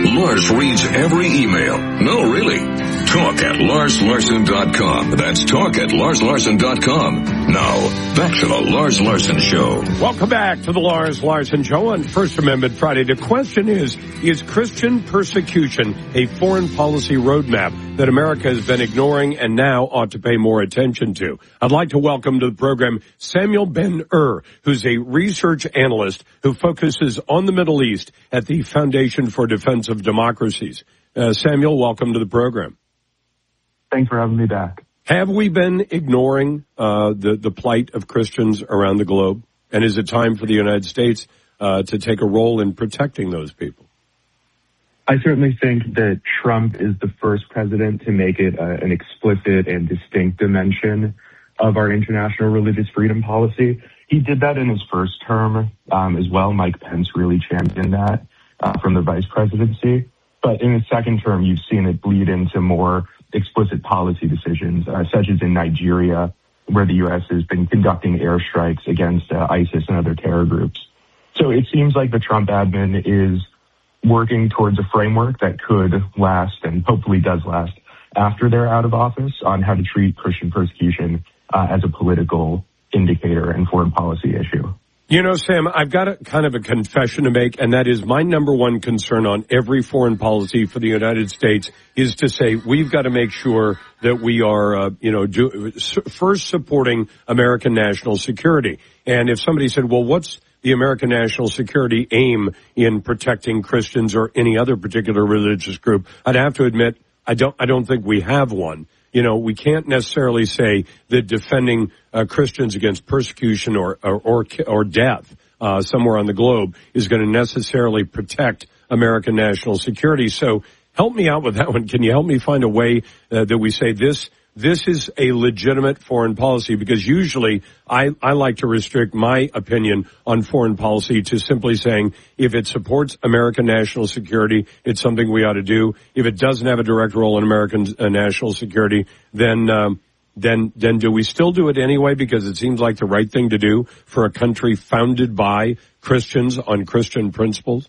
Lars reads every email. No, really. Talk at LarsLarson.com. That's talk at LarsLarson.com. Now, back to the Lars Larson Show. Welcome back to the Lars Larson Show on First Amendment Friday. The question is Christian persecution a foreign policy roadmap that America has been ignoring and now ought to pay more attention to? I'd like to welcome to the program Samuel Ben-Ur, who's a research analyst who focuses on the Middle East at the Foundation for Defense of Democracies. Samuel, welcome to the program. Thanks for having me back. Have we been ignoring the plight of Christians around the globe? And is it time for the United States to take a role in protecting those people? I certainly think that Trump is the first president to make it an explicit and distinct dimension of our international religious freedom policy. He did that in his first term as well. Mike Pence really championed that from the vice presidency. But in his second term, you've seen it bleed into more explicit policy decisions, such as in Nigeria, where the U.S. has been conducting airstrikes against ISIS and other terror groups. So it seems like the Trump admin is working towards a framework that could last and hopefully does last after they're out of office on how to treat Christian persecution as a political indicator and foreign policy issue. You know, Sam, I've got a kind of a confession to make, and that is my number one concern on every foreign policy for the United States is to say we've got to make sure that we are, first supporting American national security. And if somebody said, well, what's the American national security aim in protecting Christians or any other particular religious group, I'd have to admit I don't think we have one. You know, we can't necessarily say that defending Christians against persecution or death somewhere on the globe is going to necessarily protect American national security. So help me out with that one. Can you help me find a way that we say this is a legitimate foreign policy? Because usually I like to restrict my opinion on foreign policy to simply saying if it supports American national security, it's something we ought to do. If it doesn't have a direct role in American national security, then do we still do it anyway because it seems like the right thing to do for a country founded by Christians on Christian principles?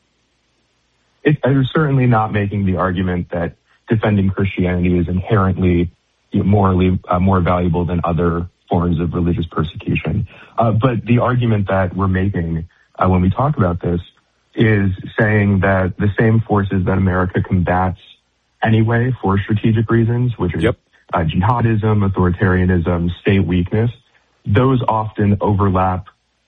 I'm certainly not making the argument that defending Christianity is inherently morally more valuable than other forms of religious persecution. But the argument that we're making when we talk about this is saying that the same forces that America combats anyway for strategic reasons, which is jihadism, authoritarianism, state weakness, those often overlap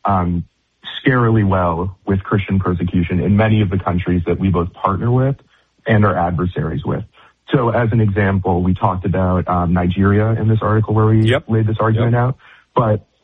scarily well with Christian persecution in many of the countries that we both partner with and are adversaries with. So as an example, we talked about Nigeria in this article where we laid this argument out. But